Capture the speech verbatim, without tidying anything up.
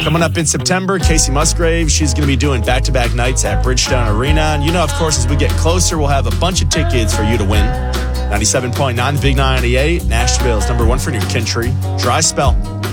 Coming up in September, Casey Musgrave, she's going to be doing back-to-back nights at Bridgestone Arena. And you know, of course, as we get closer, we'll have a bunch of tickets for you to win. ninety-seven point nine, the Big ninety-eight, Nashville's number one for New Country. Dry spell.